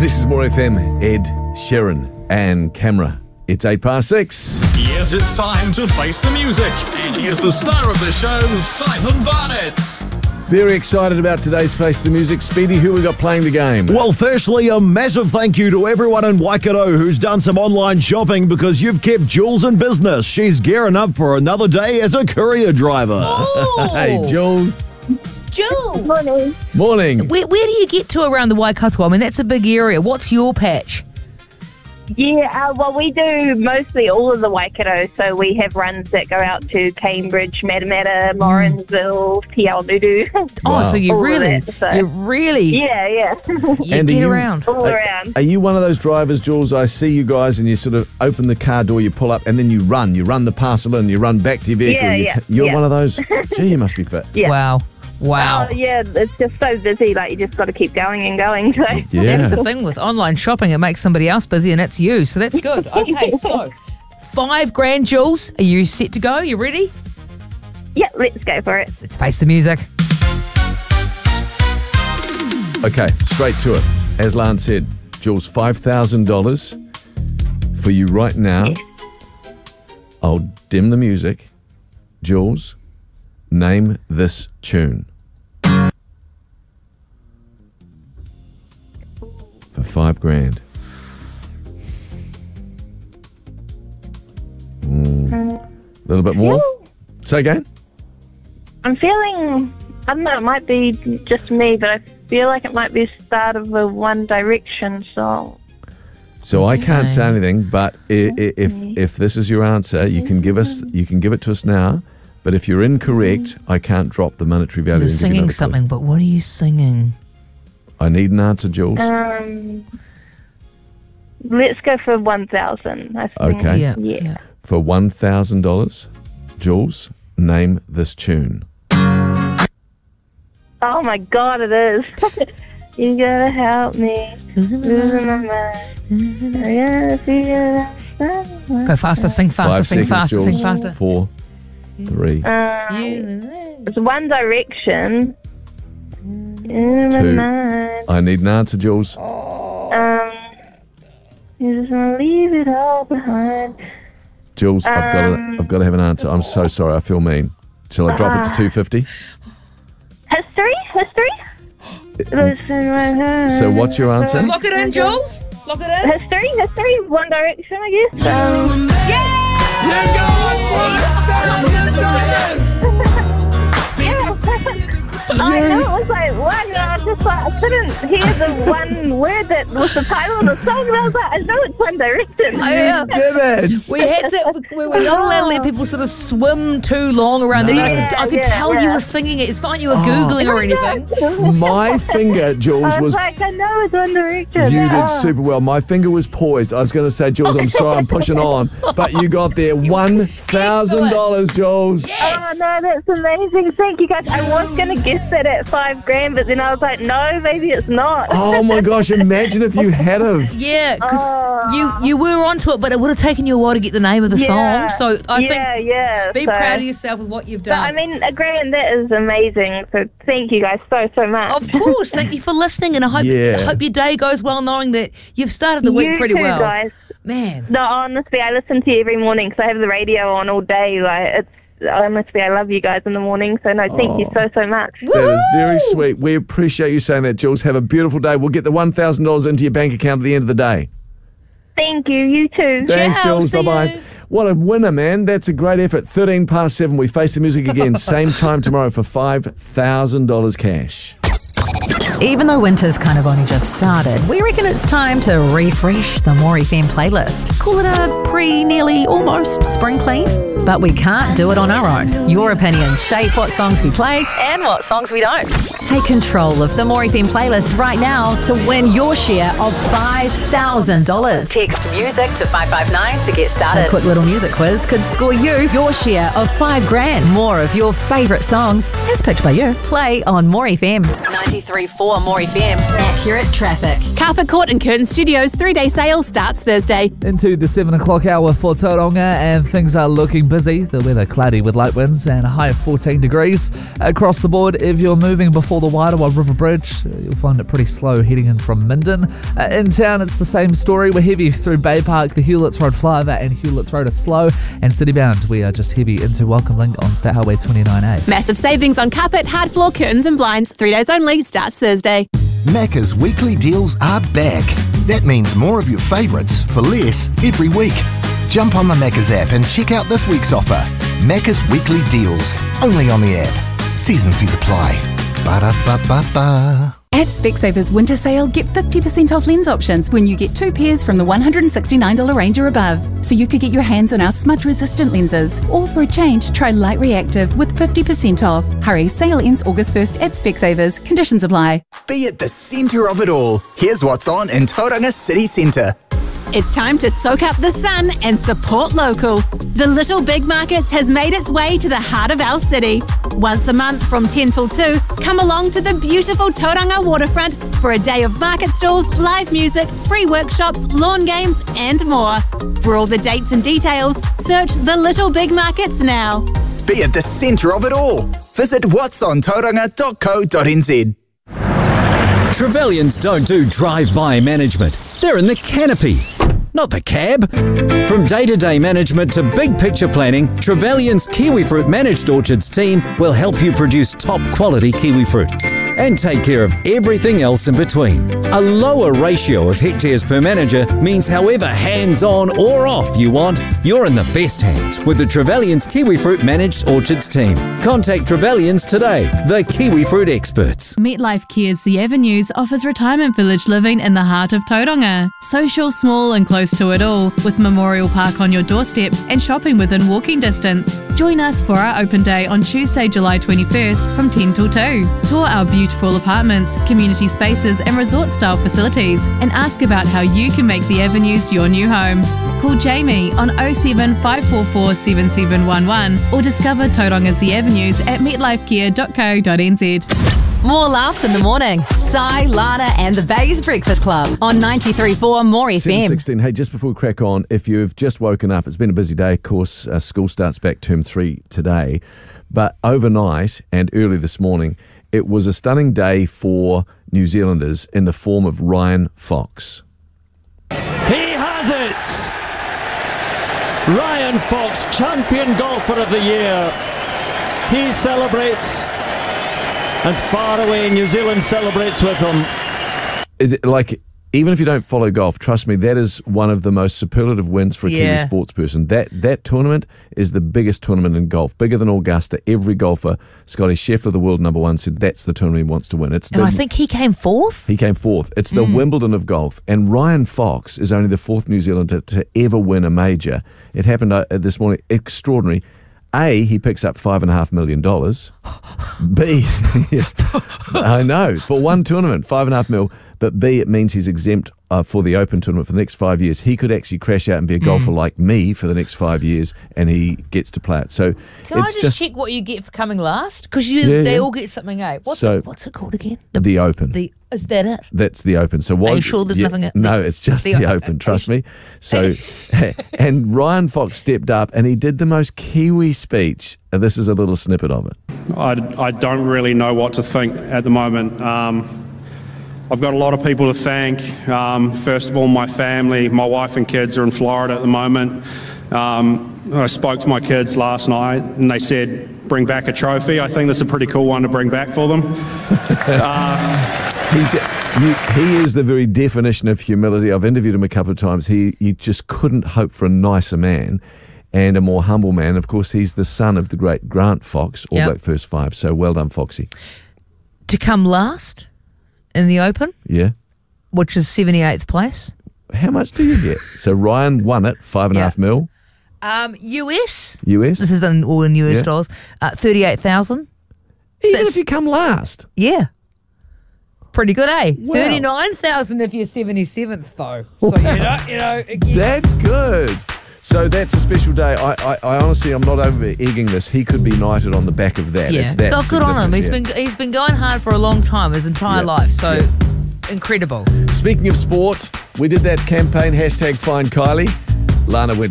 This is More FM, Ed Sheeran and Camera. It's 6:08. Yes, it's time to face the music. And here's the star of the show, Simon Barnett. Very excited about today's Face the Music. Speedy, who we got playing the game? Well, firstly, a massive thank you to everyone in Waikato who's done some online shopping because you've kept Jules in business. She's gearing up for another day as a courier driver. Oh. Hey, Jules. Jules. Morning. Morning. Where do you get to around the Waikato? I mean, that's a big area. What's your patch? Yeah, well, we do mostly all of the Waikato, so we have runs that go out to Cambridge, Matamata, Lawrenceville, Te Awamutu. Oh, Wow. so you All of really, that, so- you really, Yeah. you And get you- around. All around. Are you one of those drivers, Jules? I see you guys and you sort of open the car door, you pull up, and then you run the parcel in, you run back to your vehicle. Yeah, You're yeah. one of those? Gee, you must be fit. Yeah. Wow. Oh, yeah, it's just so busy, like, you just got to keep going and going. So. Yeah. That's the thing with online shopping. It makes somebody else busy and it's you. So that's good. Okay, so $5,000, Jules. Are you set to go? You ready? Yeah, let's go for it. Let's face the music. Okay, straight to it. As Lance said, Jules, $5,000 for you right now. I'll dim the music. Jules, name this tune. For $5,000. A little bit more. Say again. I'm feeling, I don't know, it might be just me, but I feel like it might be the start of a One Direction song. So I can't say anything, but if this is your answer, you can give it to us now. But if you're incorrect, I can't drop the monetary value. You're and give you singing another clue. something, but what are you singing? I need an answer, Jules. Let's go for 1,000. I think. Okay. Yeah. For $1,000, Jules, name this tune. Oh my God, it is. You gotta help me. Losing my mind. I gotta figure out. Go faster, sing faster, 5 sing seconds, faster, Jules. sing faster. 4, 3, It's One Direction. In my 2. mind. I need an answer, Jules. You just wanna leave it all behind. Jules, I've got to have an answer. I'm so sorry. I feel mean. Shall I drop it to 250? History? Listen, my heart. So what's your answer? Lock it in, Jules. Lock it in. History, One Direction, I guess. I know, it was like, what? I was just like, I couldn't hear the one word that was the title of the song, and I was like, I know it's One Direction. Yeah. Did it? We had to. We were not allowed to let people sort of swim too long around there. But I could tell you were singing it. It's not like you were googling or anything. My finger, Jules, I was was. like, I know it's One Direction. You did super well. My finger was poised. I was going to say, Jules, I'm sorry, I'm pushing on, but you got there. $1,000, Jules. Oh no, that's amazing! Thank you guys. I was gonna guess that at $5,000, but then I was like, no, maybe it's not. Oh my gosh! Imagine if you had have. Yeah, because you were onto it, but it would have taken you a while to get the name of the song. So I think be proud of yourself with what you've done. I mean, $1,000, that is amazing. So thank you guys so much. Of course, thank you for listening, and I hope your day goes well, knowing that you've started the week pretty too, well. Guys. Man. No, honestly, I listen to you every morning, so I have the radio on all day. Like honestly, I love you guys in the morning. So no, thank you so much. That is very sweet. We appreciate you saying that, Jules. Have a beautiful day. We'll get the $1,000 into your bank account at the end of the day. Thank you. You too. Thanks, Ciao, Jules. see Bye-bye. you. What a winner, man. That's a great effort. 7:13. We face the music again. Same time tomorrow for $5,000 cash. Even though winter's kind of only just started, we reckon it's time to refresh the More FM playlist. Call it a nearly, almost spring clean. But we can't do it on our own. Your opinions shape what songs we play and what songs we don't. Take control of the More FM playlist right now to win your share of $5,000. Text music to 559 to get started. A quick little music quiz could score you your share of $5,000. More of your favourite songs, as picked by you. Play on More FM 93.4. 93.4 More FM. Accurate traffic. Carpet Court and Curtin Studios 3-day sale starts Thursday. Into the 7 o'clock hour for Tauranga, and things are looking busy. The weather cloudy with light winds and a high of 14 degrees. Across the board, if you're moving before the Wairoa River Bridge, you'll find it pretty slow heading in from Minden. In town, it's the same story. We're heavy through Bay Park, the Hewletts Road flyover and Hewletts Road are slow. And citybound, we are just heavy into Welcome Link on State Highway 29A. Massive savings on carpet, hard floor, curtains and blinds. 3 days only, starts Thursday. Macca's weekly deals are back. That means more of your favourites for less every week. Jump on the Macca's app and check out this week's offer. Macca's weekly deals, only on the app. T's and C's apply. Ba-da-ba-ba-ba. At Specsavers Winter Sale, get 50% off lens options when you get 2 pairs from the $169 range or above. So you could get your hands on our smudge-resistant lenses. Or for a change, try Light Reactive with 50% off. Hurry, sale ends August 1st at Specsavers. Conditions apply. Be at the centre of it all. Here's what's on in Tauranga City Centre. It's time to soak up the sun and support local. The Little Big Markets has made its way to the heart of our city. Once a month from 10 till 2, come along to the beautiful Tauranga waterfront for a day of market stalls, live music, free workshops, lawn games and more. For all the dates and details, search the Little Big Markets now. Be at the centre of it all. Visit whatsontauranga.co.nz. Trevelyan's don't do drive-by management. They're in the canopy, not the cab. From day-to-day management to big-picture planning, Trevelyan's Kiwifruit Managed Orchards team will help you produce top-quality kiwifruit and take care of everything else in between. A lower ratio of hectares per manager means however hands-on or off you want, you're in the best hands with the Trevelyan's Kiwifruit Managed Orchards team. Contact Trevelyan's today, the kiwifruit experts. MetLife Cares The Avenues offers retirement village living in the heart of Tauranga. Social, small and close to it all, with Memorial Park on your doorstep and shopping within walking distance. Join us for our open day on Tuesday, July 21st from 10 till 2. Tour our beautiful apartments, community spaces and resort-style facilities and ask about how you can make The Avenues your new home. Call Jamie on 07 544 7711 or discover Tauranga's The Avenues at metlifecare.co.nz. More laughs in the morning. Sai, Lana and the Bays Breakfast Club on 93.4 More FM. 7:16. Hey, just before we crack on, if you've just woken up, it's been a busy day. Of course, school starts back term 3 today. But overnight and early this morning, it was a stunning day for New Zealanders in the form of Ryan Fox. He has it! Ryan Fox, champion golfer of the year. He celebrates, and far away New Zealand celebrates with him. Even if you don't follow golf, trust me, that is one of the most superlative wins for a Kiwi sports person. That tournament is the biggest tournament in golf, bigger than Augusta. Every golfer, Scotty Scheffler, the world number 1, said that's the tournament he wants to win. I think he came fourth. He came fourth. It's the Wimbledon of golf. And Ryan Fox is only the 4th New Zealander to ever win a major. It happened this morning. Extraordinary. A, he picks up $5.5 million. B, I know, for one tournament, $5.5 million. But B, it means he's exempt for the Open tournament for the next 5 years. He could actually crash out and be a golfer like me for the next 5 years, and he gets to play it. So Can I just check what you get for coming last? Because they all get something, eh? What's it called again? The Open. Is that it? That's the Open. So Are you sure there's nothing else? No, it's just the Open, trust me. So, and Ryan Fox stepped up and he did the most Kiwi speech. And this is a little snippet of it. I don't really know what to think at the moment. I've got a lot of people to thank. First of all, my family. My wife and kids are in Florida at the moment. I spoke to my kids last night and they said, bring back a trophy. I think that's a pretty cool one to bring back for them. He is the very definition of humility. I've interviewed him a couple of times. You just couldn't hope for a nicer man and a more humble man. Of course, he's the son of the great Grant Fox, All Black First 5. So well done, Foxy. To come last in the Open? Yeah. Which is 78th place. How much do you get? So Ryan won it, $5.5 million. US. This is all in US dollars. 38,000. Even if you come last. Yeah. Pretty good, eh? Wow. 39,000 if you're 77th, though. So, you know again. That's good. So that's a special day. I honestly, I'm not over egging this. He could be knighted on the back of that. Yeah. It's that Good on him. significant, He's been going hard for a long time, his entire life. So incredible. Speaking of sport, we did that campaign, #FindKylie. Lana went